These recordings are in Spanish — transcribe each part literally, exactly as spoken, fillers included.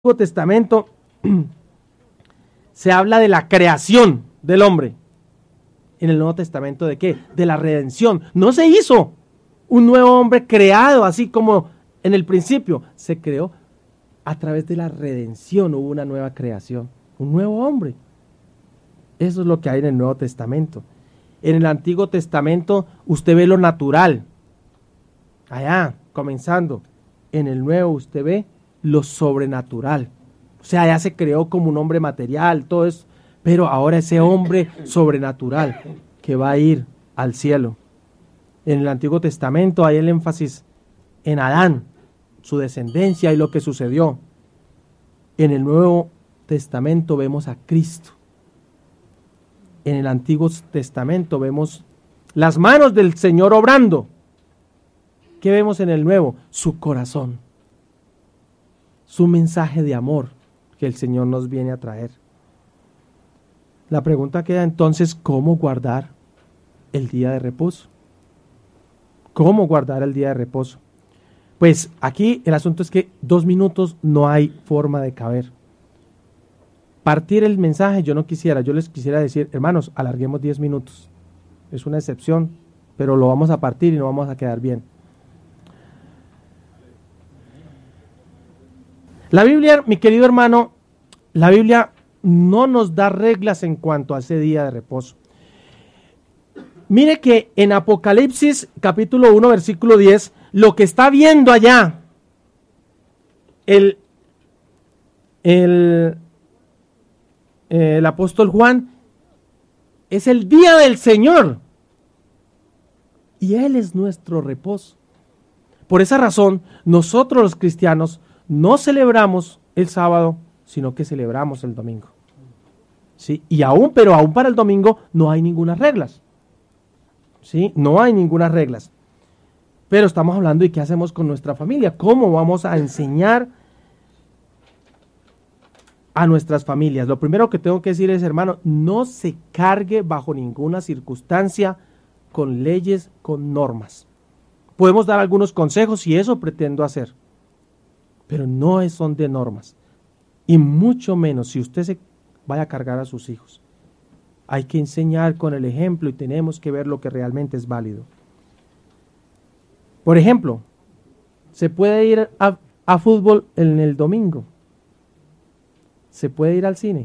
Antiguo Testamento se habla de la creación del hombre. En el Nuevo Testamento, ¿de qué? De la redención. No se hizo un nuevo hombre creado así como en el principio. Se creó a través de la redención, hubo una nueva creación, un nuevo hombre. Eso es lo que hay en el Nuevo Testamento. En el Antiguo Testamento usted ve lo natural. Allá, comenzando. En el Nuevo usted ve lo sobrenatural. O sea, ya se creó como un hombre material, todo eso. Pero ahora ese hombre sobrenatural que va a ir al cielo. En el Antiguo Testamento hay el énfasis en Adán, su descendencia y lo que sucedió. En el Nuevo Testamento vemos a Cristo. En el Antiguo Testamento vemos las manos del Señor obrando. ¿Qué vemos en el Nuevo? Su corazón. Su mensaje de amor que el Señor nos viene a traer. La pregunta queda entonces, ¿cómo guardar el día de reposo? ¿Cómo guardar el día de reposo? Pues aquí el asunto es que dos minutos no hay forma de caber. Partir el mensaje yo no quisiera, yo les quisiera decir, hermanos, alarguemos diez minutos. Es una excepción, pero lo vamos a partir y no vamos a quedar bien. La Biblia, mi querido hermano, la Biblia no nos da reglas en cuanto a ese día de reposo. Mire que en Apocalipsis capítulo uno versículo diez, lo que está viendo allá el, el, el apóstol Juan es el día del Señor y Él es nuestro reposo. Por esa razón, nosotros los cristianos no celebramos el sábado, sino que celebramos el domingo. ¿Sí? Y aún, pero aún para el domingo no hay ninguna reglas. ¿Sí? No hay ninguna reglas. Pero estamos hablando de qué hacemos con nuestra familia, cómo vamos a enseñar a nuestras familias. Lo primero que tengo que decir es, hermano, no se cargue bajo ninguna circunstancia con leyes, con normas. Podemos dar algunos consejos y eso pretendo hacer, pero no son de normas. Y mucho menos si usted se vaya a cargar a sus hijos. Hay que enseñar con el ejemplo y tenemos que ver lo que realmente es válido. Por ejemplo, se puede ir a, a fútbol en el domingo. Se puede ir al cine.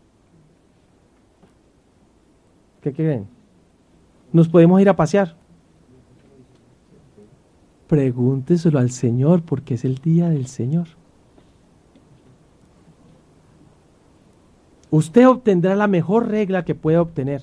¿Qué creen? Nos podemos ir a pasear. Pregúnteselo al Señor porque es el día del Señor. Usted obtendrá la mejor regla que pueda obtener.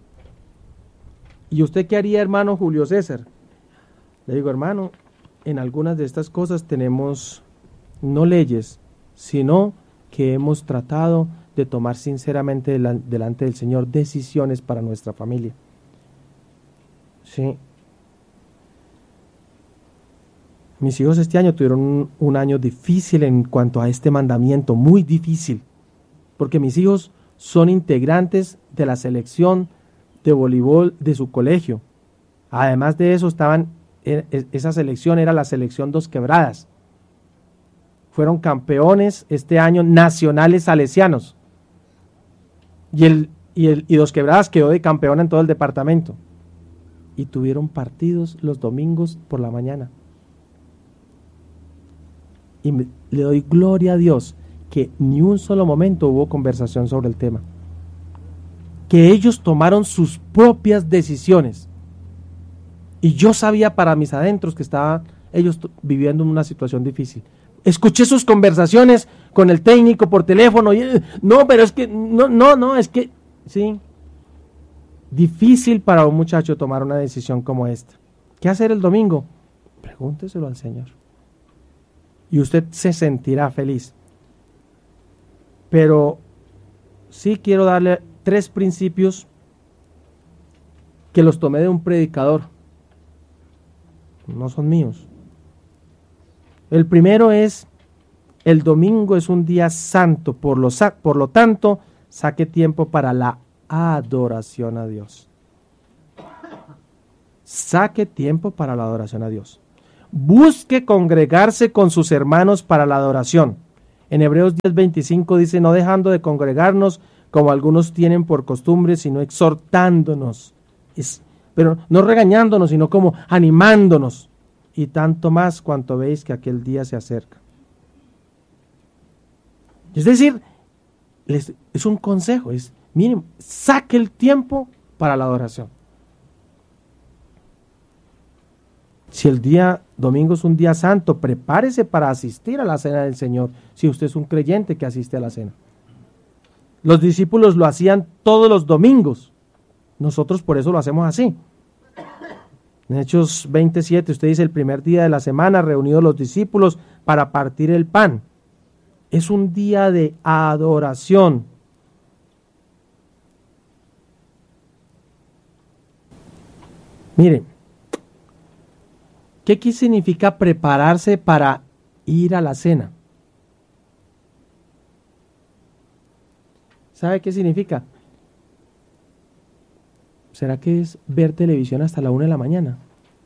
¿Y usted qué haría, hermano Julio César? Le digo, hermano, en algunas de estas cosas tenemos no leyes, sino que hemos tratado de tomar sinceramente delante del Señor decisiones para nuestra familia. Sí. Mis hijos este año tuvieron un, un año difícil en cuanto a este mandamiento, muy difícil, porque mis hijos son integrantes de la selección de voleibol de su colegio. Además de eso, estaban, esa selección era la selección Dos Quebradas. Fueron campeones este año nacionales salesianos. Y, el, y, el, y Dos Quebradas quedó de campeón en todo el departamento. Y tuvieron partidos los domingos por la mañana. Y me, le doy gloria a Dios que ni un solo momento hubo conversación sobre el tema. Que ellos tomaron sus propias decisiones. Y yo sabía para mis adentros que estaban ellos t- viviendo en una situación difícil. Escuché sus conversaciones con el técnico por teléfono. Y, no, pero es que, no, no, no, es que, sí. Difícil para un muchacho tomar una decisión como esta. ¿Qué hacer el domingo? Pregúnteselo al Señor. Y usted se sentirá feliz. Pero sí quiero darle tres principios que los tomé de un predicador. No son míos. El primero es, el domingo es un día santo, por lo, por lo tanto, saque tiempo para la adoración a Dios. Saque tiempo para la adoración a Dios. Busque congregarse con sus hermanos para la adoración. En Hebreos diez veinticinco dice, no dejando de congregarnos como algunos tienen por costumbre, sino exhortándonos, es, pero no regañándonos, sino como animándonos, y tanto más cuanto veis que aquel día se acerca. Es decir, les, es un consejo, es, miren, saque el tiempo para la adoración. Si el día domingo es un día santo, prepárese para asistir a la cena del Señor, si usted es un creyente que asiste a la cena. Los discípulos lo hacían todos los domingos, nosotros por eso lo hacemos así. En Hechos veintisiete, usted dice, el primer día de la semana, reunidos los discípulos para partir el pan. Es un día de adoración. Miren, ¿qué significa prepararse para ir a la cena? ¿Sabe qué significa? ¿Será que es ver televisión hasta la una de la mañana?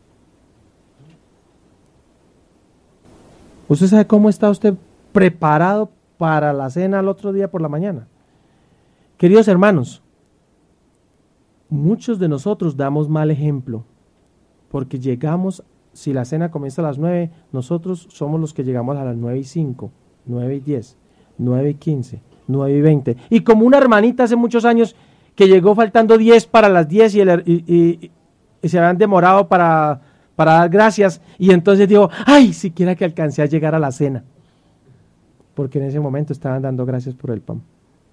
¿Usted sabe cómo está usted preparado para la cena al otro día por la mañana? Queridos hermanos, muchos de nosotros damos mal ejemplo, porque llegamos, si la cena comienza a las nueve, nosotros somos los que llegamos a las nueve y cinco, nueve y diez, nueve y quince, nueve y veinte. Y como una hermanita hace muchos años que llegó faltando diez para las diez y, el, y, y, y se habían demorado para, para dar gracias, y entonces dijo, ay, siquiera que alcancé a llegar a la cena, porque en ese momento estaban dando gracias por el pan.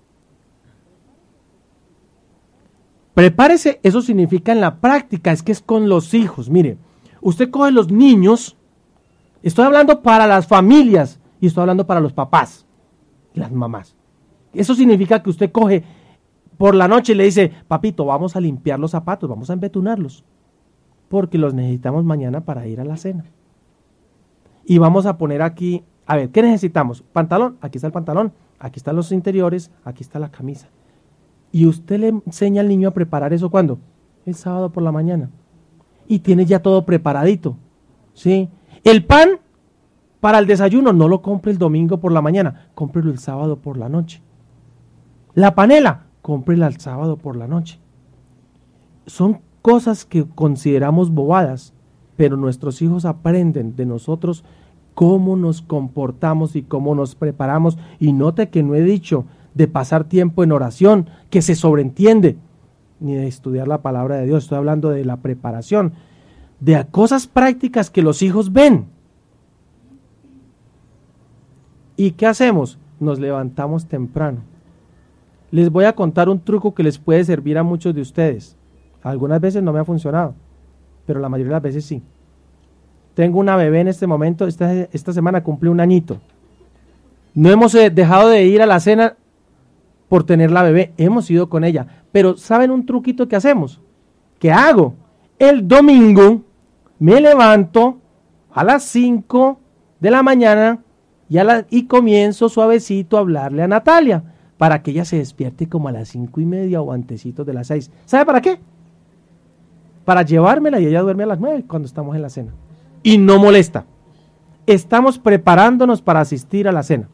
Prepárese, eso significa en la práctica, es que es con los hijos. Mire, usted coge los niños, estoy hablando para las familias y estoy hablando para los papás, las mamás. Eso significa que usted coge por la noche y le dice, papito, vamos a limpiar los zapatos, vamos a embetunarlos, porque los necesitamos mañana para ir a la cena. Y vamos a poner aquí, a ver, ¿qué necesitamos? Pantalón, aquí está el pantalón, aquí están los interiores, aquí está la camisa. Y usted le enseña al niño a preparar eso, ¿cuándo? El sábado por la mañana. Y tiene ya todo preparadito, ¿sí? El pan para el desayuno no lo compre el domingo por la mañana, cómprelo el sábado por la noche. La panela, cómprela el sábado por la noche. Son cosas que consideramos bobadas, pero nuestros hijos aprenden de nosotros cómo nos comportamos y cómo nos preparamos. Y note que no he dicho de pasar tiempo en oración, que se sobreentiende, ni de estudiar la palabra de Dios. Estoy hablando de la preparación, de cosas prácticas que los hijos ven. ¿Y qué hacemos? Nos levantamos temprano. Les voy a contar un truco que les puede servir a muchos de ustedes. Algunas veces no me ha funcionado, pero la mayoría de las veces sí. Tengo una bebé en este momento, esta, esta semana cumple un añito. No hemos dejado de ir a la cena por tener la bebé, hemos ido con ella. Pero ¿saben un truquito que hacemos? ¿Qué hago? El domingo me levanto a las cinco de la mañana y, a la, y comienzo suavecito a hablarle a Natalia, para que ella se despierte como a las cinco y media o antecitos de las seis. ¿Sabe para qué? Para llevármela y ella duerme a las nueve cuando estamos en la cena. Y no molesta. Estamos preparándonos para asistir a la cena.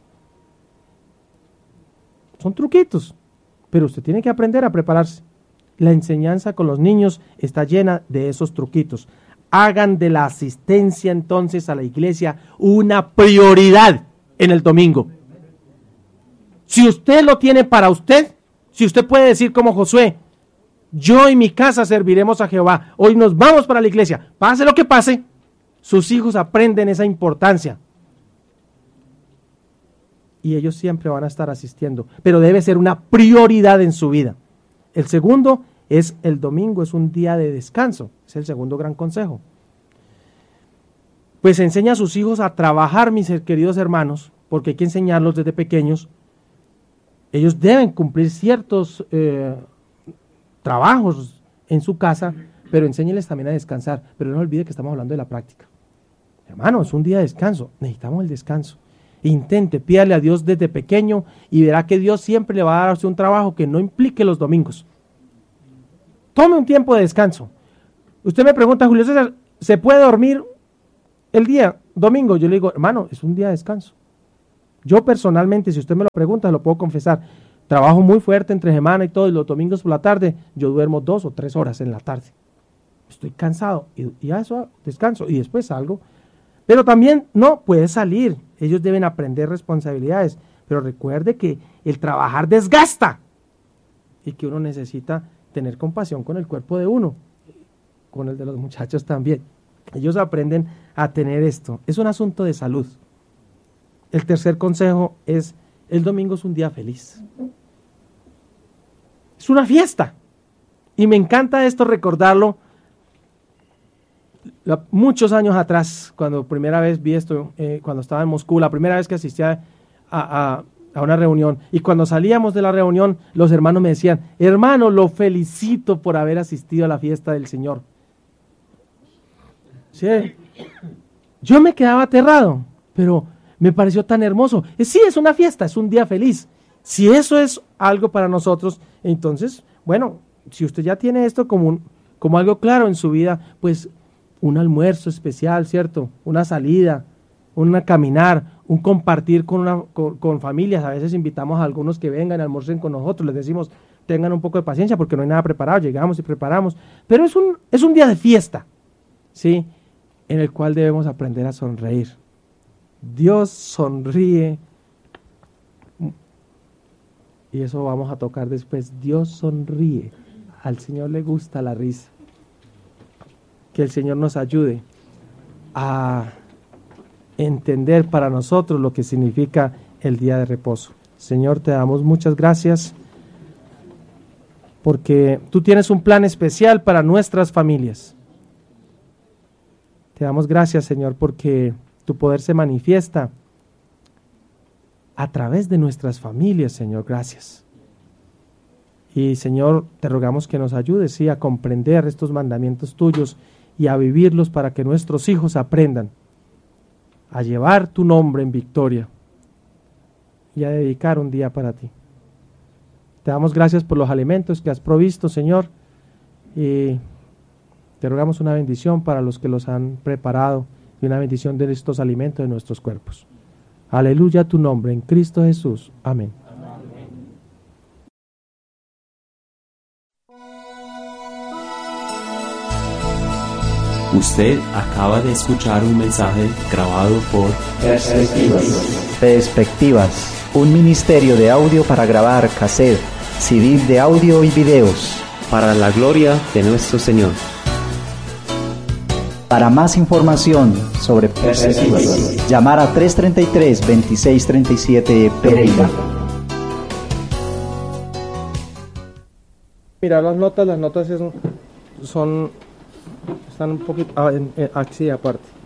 Son truquitos, pero usted tiene que aprender a prepararse. La enseñanza con los niños está llena de esos truquitos. Hagan de la asistencia entonces a la iglesia una prioridad en el domingo. Si usted lo tiene para usted, si usted puede decir como Josué, yo y mi casa serviremos a Jehová, hoy nos vamos para la iglesia, pase lo que pase, sus hijos aprenden esa importancia. Y ellos siempre van a estar asistiendo, pero debe ser una prioridad en su vida. El segundo es el domingo, es un día de descanso, es el segundo gran consejo. Pues enseña a sus hijos a trabajar, mis queridos hermanos, porque hay que enseñarlos desde pequeños. Ellos deben cumplir ciertos eh, trabajos en su casa, pero enséñeles también a descansar. Pero no olvide que estamos hablando de la práctica. Hermano, es un día de descanso, necesitamos el descanso. Intente, pídale a Dios desde pequeño y verá que Dios siempre le va a dar a usted un trabajo que no implique los domingos. Tome un tiempo de descanso. Usted me pregunta, Julio César, ¿se puede dormir el día domingo? Yo le digo, hermano, es un día de descanso. Yo personalmente, si usted me lo pregunta, lo puedo confesar, trabajo muy fuerte entre semana y todo, y los domingos por la tarde, yo duermo dos o tres horas en la tarde. Estoy cansado, y, y a eso descanso, y después salgo. Pero también, no, puede salir, ellos deben aprender responsabilidades, pero recuerde que el trabajar desgasta, y que uno necesita tener compasión con el cuerpo de uno, con el de los muchachos también. Ellos aprenden a tener esto. Es un asunto de salud. El tercer consejo es, el domingo es un día feliz. Es una fiesta. Y me encanta esto recordarlo. La, muchos años atrás, cuando primera vez vi esto, eh, cuando estaba en Moscú, la primera vez que asistía a, a, a una reunión, y cuando salíamos de la reunión, los hermanos me decían, hermano, lo felicito por haber asistido a la fiesta del Señor. Sí. Yo me quedaba aterrado, pero me pareció tan hermoso. Eh, sí, es una fiesta, es un día feliz. Si eso es algo para nosotros, entonces, bueno, si usted ya tiene esto como, un, como algo claro en su vida, pues un almuerzo especial, ¿cierto? Una salida, una caminar, un compartir con, una, con, con familias. A veces invitamos a algunos que vengan y almuercen con nosotros, les decimos, tengan un poco de paciencia porque no hay nada preparado, llegamos y preparamos. Pero es un, es un día de fiesta, ¿sí? En el cual debemos aprender a sonreír. Dios sonríe, y eso vamos a tocar después. Dios sonríe, al Señor le gusta la risa. Que el Señor nos ayude a entender para nosotros lo que significa el día de reposo. Señor, te damos muchas gracias porque tú tienes un plan especial para nuestras familias. Te damos gracias, Señor, porque tu poder se manifiesta a través de nuestras familias, Señor. Gracias. Y, Señor, te rogamos que nos ayudes, sí, a comprender estos mandamientos tuyos y a vivirlos para que nuestros hijos aprendan a llevar tu nombre en victoria y a dedicar un día para ti. Te damos gracias por los alimentos que has provisto, Señor, y te rogamos una bendición para los que los han preparado y una bendición de estos alimentos de nuestros cuerpos. Aleluya a tu nombre, en Cristo Jesús. Amén. Usted acaba de escuchar un mensaje grabado por Perspectivas. Perspectivas, un ministerio de audio para grabar cassette, C D de audio y videos. Para la gloria de nuestro Señor. Para más información sobre Perspectivas, llamar a tres treinta y tres, veintiséis treinta y siete Pereira. Mira, las notas, las notas son, son están un poquito, ah, en, en, así aparte.